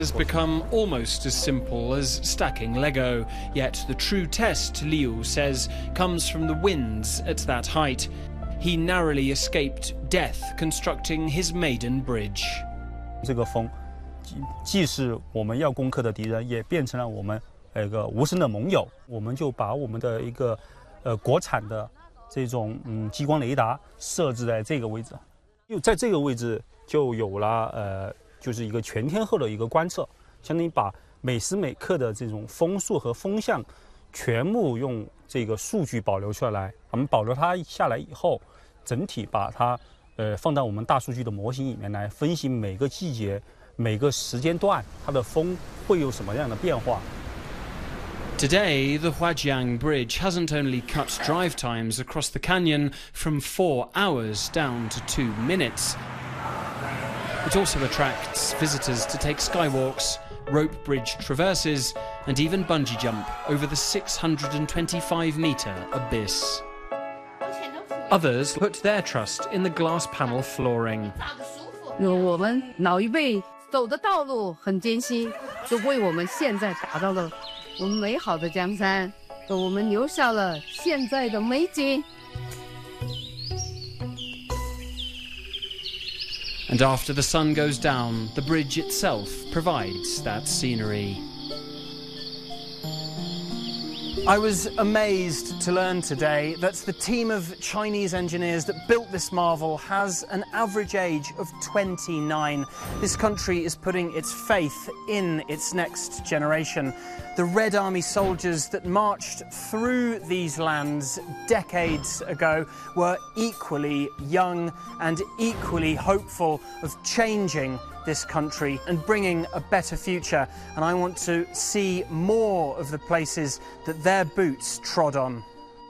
Has become almost as simple as stacking Lego, yet the true test, Liu says, comes from the winds at that height. He narrowly escaped death constructing his maiden bridge. 这个风，既是我们要攻克的敌人，也变成了我们无声的盟友。我们就把我们的一个国产的这种激光雷达设置在这个位置，就在这个位置就有了就是一个全天候的一个观测，相当于把每时每刻的这种风速和风向全部用这个数据保留出来。我们保留它下来以后，整体把它放到我们大数据的模型里面来分析每个季节、每个时间段它的风会有什么样的变化。 Today, the Huajiang Bridge hasn't only cut drive times across the canyon from 4 hours down to 2 minutes. It also attracts visitors to take skywalks, rope bridge traverses, and even bungee jump over the 625-metre abyss. Others put their trust in the glass panel flooring. 我们老一辈走的道路很艰辛，就为我们现在打造了我们美好的江山，给我们留下了现在的美景。 And after the sun goes down, the bridge itself provides that scenery. I was amazed to learn today that the team of Chinese engineers that built this marvel has an average age of 29. This country is putting its faith in its next generation. The Red Army soldiers that marched through these lands decades ago were equally young and equally hopeful of changing this country and bringing a better future, and I want to see more of the places that their boots trod on.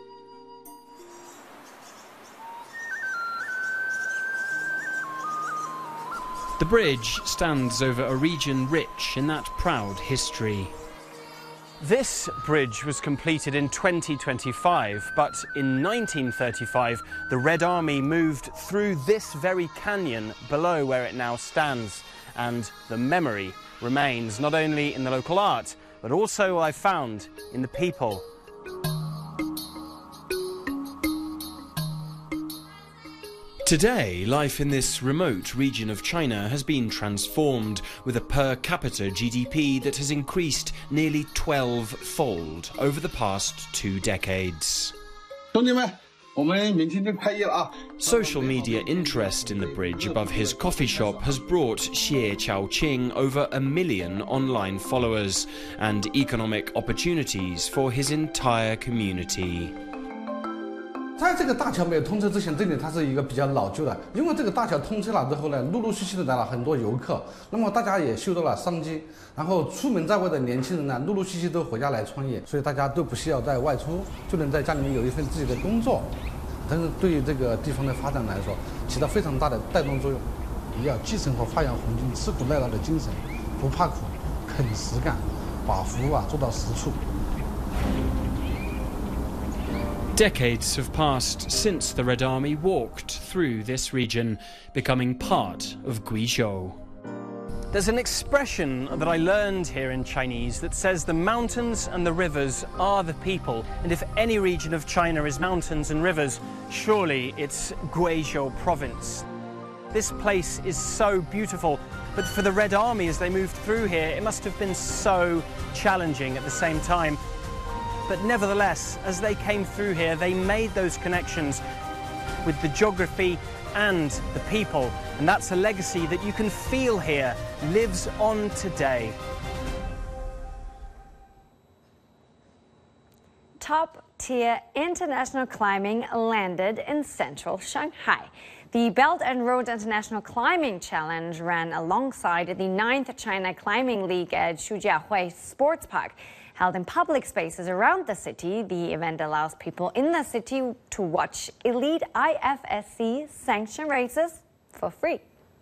The bridge stands over a region rich in that proud history. This bridge was completed in 2025, but in 1935 the Red Army moved through this very canyon below where it now stands, and the memory remains not only in the local art but also, I found, in the people. Today, life in this remote region of China has been transformed, with a per capita GDP that has increased nearly 12-fold over the past 2 decades. Social media interest in the bridge above his coffee shop has brought Xie Chaoqing over 1 million online followers and economic opportunities for his entire community. 在这个大桥没有通车之前，这里它是一个比较老旧的。因为这个大桥通车了之后呢，陆陆续续的来了很多游客，那么大家也嗅到了商机，然后出门在外的年轻人呢，陆陆续续都回家来创业，所以大家都不需要再外出，就能在家里面有一份自己的工作。但是对于这个地方的发展来说，起到非常大的带动作用。也要继承和发扬红军吃苦耐劳的精神，不怕苦，肯实干，把服务做到实处。 Decades have passed since the Red Army walked through this region, becoming part of Guizhou. There's an expression that I learned here in Chinese that says the mountains and the rivers are the people, and if any region of China is mountains and rivers, surely it's Guizhou province. This place is so beautiful, but for the Red Army as they moved through here, it must have been so challenging at the same time. But nevertheless, as they came through here, they made those connections with the geography and the people. And that's a legacy that you can feel here lives on today. Top-tier international climbing landed in central Shanghai. The Belt and Road International Climbing Challenge ran alongside the 9th China Climbing League at Shujiahui Sports Park. Held in public spaces around the city, the event allows people in the city to watch elite IFSC sanctioned races for free.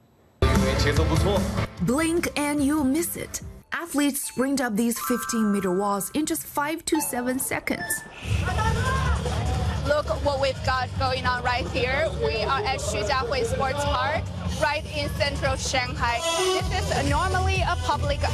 Blink and you'll miss it. Athletes sprint up these 15-meter walls in just 5 to 7 seconds. Look what we've got going on right here. We are at Shujiahui Sports Park, right in central Shanghai. This is normally a public